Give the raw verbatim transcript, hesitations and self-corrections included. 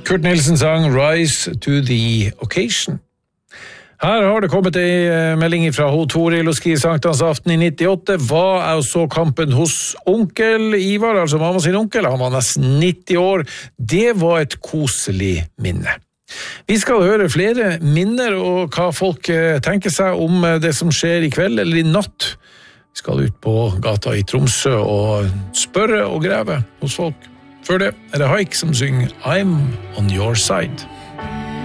Kurt Nilsen sang Rise to the Occasion. Her har det kommet en melding fra H. Toril og skriver sankthansaften i nittiåtte. Var jeg og så kampen hos onkel Ivar, altså mamma sin onkel. Han var nesten nitti år. Det var et koselig minne. Vi skal høre flere minner og hva folk tenker seg om det som skjer i kveld eller i natt. Vi skal ut på gata i Tromsø og spørre og greve hos folk. Før det er det Haik som synger I'm on your side.